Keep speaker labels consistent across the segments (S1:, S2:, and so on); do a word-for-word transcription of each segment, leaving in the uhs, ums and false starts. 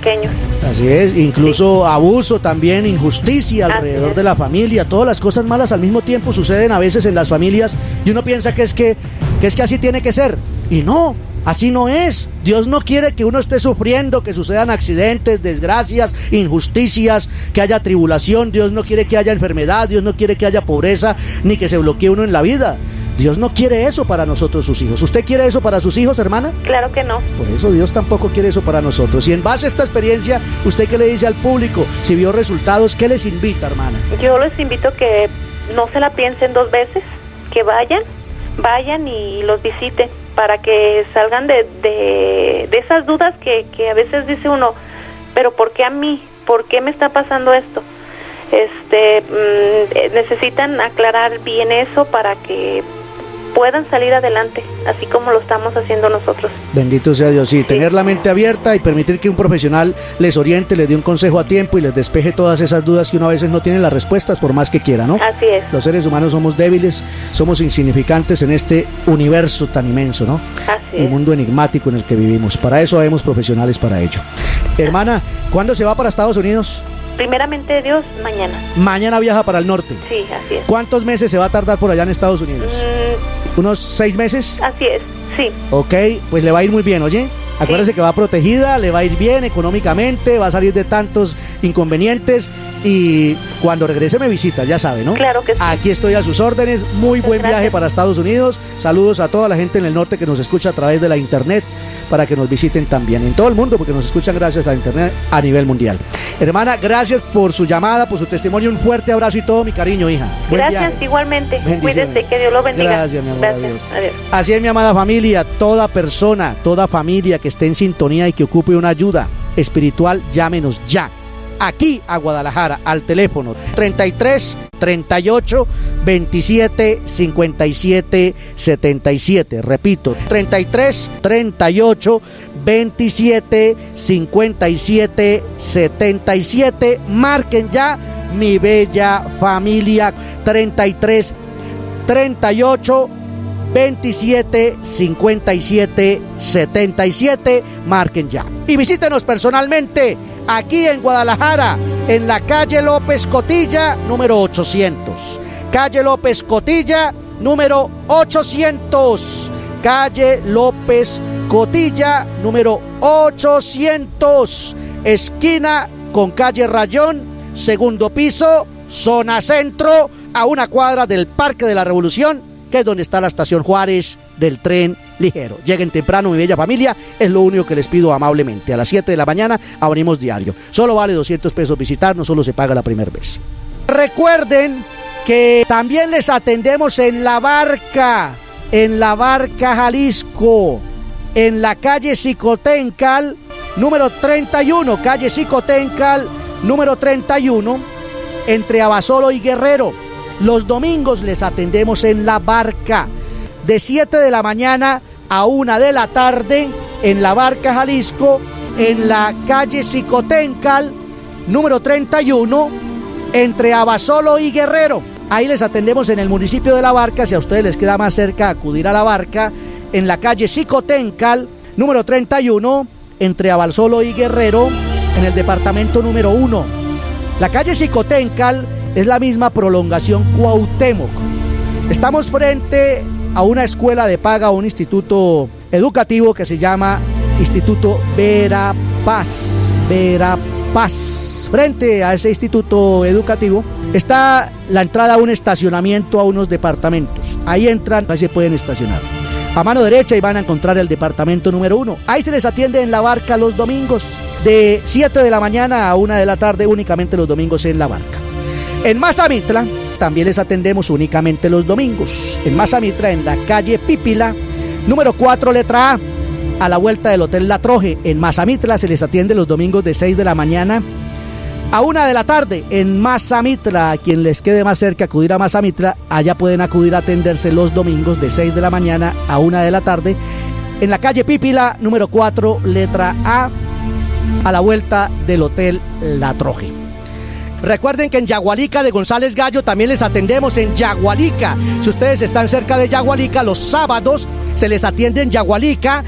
S1: pequeños.
S2: Así es, incluso sí. Abuso también, injusticia alrededor de la familia, todas las cosas malas al mismo tiempo suceden a veces en las familias y uno piensa que es que, que es que así tiene que ser, y no. Así no es. Dios no quiere que uno esté sufriendo, que sucedan accidentes, desgracias, injusticias, que haya tribulación. Dios no quiere que haya enfermedad, Dios no quiere que haya pobreza, ni que se bloquee uno en la vida. Dios no quiere eso para nosotros, sus hijos. ¿Usted quiere eso para sus hijos, hermana?
S1: Claro que no.
S2: Por eso Dios tampoco quiere eso para nosotros. Y en base a esta experiencia, ¿usted qué le dice al público? Si vio resultados, ¿qué les invita, hermana?
S1: Yo les invito que no se la piensen dos veces, que vayan, vayan y los visiten, para que salgan de, de, de esas dudas que, que a veces dice uno, pero ¿por qué a mí? ¿Por qué me está pasando esto? Este, mmm, necesitan aclarar bien eso para que puedan salir adelante, así como lo estamos haciendo nosotros.
S2: Bendito sea Dios, sí, sí, tener la mente abierta y permitir que un profesional les oriente, les dé un consejo a tiempo y les despeje todas esas dudas que uno a veces no tiene las respuestas por más que quiera, ¿no?
S1: Así es.
S2: Los seres humanos somos débiles, somos insignificantes en este universo tan inmenso, ¿no?
S1: Así
S2: el
S1: es.
S2: mundo enigmático en el que vivimos. Para eso habemos profesionales para ello. Hermana, ¿cuándo se va para Estados Unidos?
S1: Primeramente Dios, mañana.
S2: Mañana viaja para el norte.
S1: Sí, así es.
S2: ¿Cuántos meses se va a tardar por allá en Estados Unidos?
S1: Mm,
S2: ¿Unos seis meses?
S1: Así es, sí.
S2: Ok, pues le va a ir muy bien, ¿oye? Acuérdese sí. que va protegida, le va a ir bien económicamente, va a salir de tantos inconvenientes y cuando regrese me visita, ya sabe, ¿no?
S1: Claro que sí.
S2: Aquí estoy a sus órdenes, muy buen
S1: Gracias.
S2: viaje para Estados Unidos, saludos a toda la gente en el norte que nos escucha a través de la internet para que nos visiten también, en todo el mundo, porque nos escuchan gracias a la internet a nivel mundial. Hermana, gracias por su llamada, por su testimonio, un fuerte abrazo y todo mi cariño, hija. Buen
S1: Gracias,
S2: viaje.
S1: Igualmente. Cuídese, que Dios lo bendiga.
S2: Gracias, mi amor.
S1: Gracias.
S2: Adiós.
S1: Adiós.
S2: Así es, mi amada familia, toda persona, toda familia que esté en sintonía y que ocupe una ayuda espiritual, llámenos ya. Aquí a Guadalajara, al teléfono treinta y tres, treinta y ocho, veintisiete, cincuenta y siete, setenta y siete. Repito, treinta y tres, treinta y ocho, veintisiete, cincuenta y siete, setenta y siete. Marquen ya, mi bella familia. Treinta y tres, treinta y ocho, veintisiete, cincuenta y siete, setenta y siete. Marquen ya y visítenos personalmente aquí en Guadalajara, en la calle López Cotilla, número ochocientos. Calle López Cotilla, número ochocientos. Calle López Cotilla, número ochocientos. Esquina con calle Rayón, segundo piso, zona centro, a una cuadra del Parque de la Revolución, que es donde está la estación Juárez del tren ligero. Lleguen temprano, mi bella familia, es lo único que les pido amablemente. A las siete de la mañana abrimos diario. Solo vale doscientos pesos visitarnos, solo se paga la primera vez. Recuerden que también les atendemos en La Barca, en La Barca, Jalisco, en la calle Xicoténcal, número treinta y uno, calle Xicoténcal, número treinta y uno, entre Abasolo y Guerrero. Los domingos les atendemos en La Barca, de siete de la mañana a una de la tarde, en La Barca, Jalisco, en la calle Xicoténcal, número treinta y uno, entre Abasolo y Guerrero. Ahí les atendemos en el municipio de La Barca. Si a ustedes les queda más cerca acudir a La Barca, en la calle Xicoténcal, número treinta y uno, entre Abasolo y Guerrero, en el departamento número uno. La calle Xicoténcal es la misma prolongación Cuauhtémoc. Estamos frente a una escuela de paga, un instituto educativo que se llama Instituto Verapaz. Verapaz. Frente a ese instituto educativo está la entrada a un estacionamiento, a unos departamentos. Ahí entran, ahí se pueden estacionar. A mano derecha y van a encontrar el departamento número uno. Ahí se les atiende en La Barca los domingos, de siete de la mañana a una de la tarde, únicamente los domingos en La Barca. En Mazamitla también les atendemos únicamente los domingos. En Mazamitla, en la calle Pípila, número cuatro, letra A, a la vuelta del Hotel La Troje. En Mazamitla se les atiende los domingos de seis de la mañana a una de la tarde. En Mazamitla, a quien les quede más cerca acudir a Mazamitla, allá pueden acudir a atenderse los domingos de seis de la mañana a una de la tarde. En la calle Pípila, número cuatro, letra A, a la vuelta del Hotel La Troje. Recuerden que en Yagualica de González Gallo también les atendemos en Yagualica. Si ustedes están cerca de Yagualica, los sábados se les atiende en Yagualica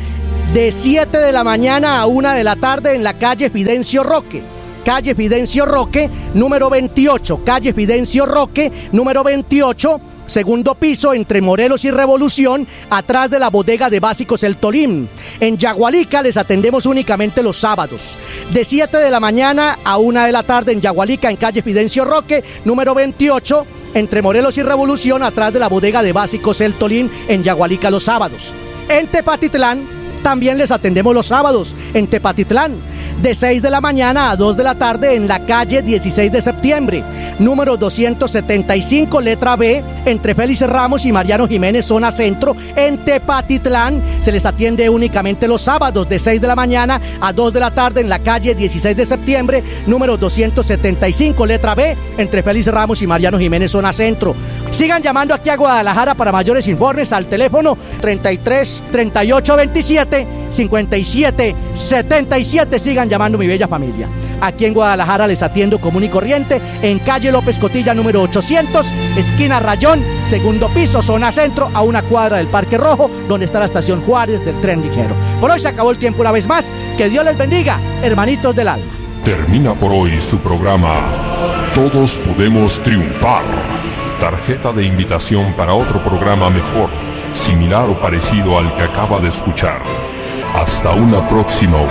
S2: de siete de la mañana a una de la tarde en la calle Fidencio Roque. Calle Fidencio Roque, número veintiocho. Calle Fidencio Roque, número veintiocho. Segundo piso, entre Morelos y Revolución, atrás de la bodega de básicos El Tolín. En Yagualica les atendemos únicamente los sábados, de siete de la mañana a una de la tarde en Yagualica, en calle Fidencio Roque, número veintiocho, entre Morelos y Revolución, atrás de la bodega de básicos El Tolín, en Yagualica los sábados. En Tepatitlán también les atendemos los sábados, en Tepatitlán, de seis de la mañana a dos de la tarde en la calle dieciséis de septiembre, número doscientos setenta y cinco, letra B, entre Félix Ramos y Mariano Jiménez, zona centro, en Tepatitlán. Se les atiende únicamente los sábados, de seis de la mañana a dos de la tarde en la calle dieciséis de septiembre, número doscientos setenta y cinco, letra B, entre Félix Ramos y Mariano Jiménez, zona centro. Sigan llamando aquí a Guadalajara para mayores informes al teléfono treinta y tres, treinta y ocho, veintisiete, cincuenta y siete, setenta y siete. Sigan llamando, mi bella familia. Aquí en Guadalajara les atiendo común y corriente, en calle López Cotilla número ochocientos, esquina Rayón, segundo piso, zona centro, a una cuadra del Parque Rojo, donde está la estación Juárez del tren ligero. Por hoy se acabó el tiempo una vez más. Que Dios les bendiga, hermanitos del alma.
S3: Termina por hoy su programa Todos Podemos Triunfar. Tarjeta de invitación para otro programa mejor, similar o parecido al que acaba de escuchar. Hasta una próxima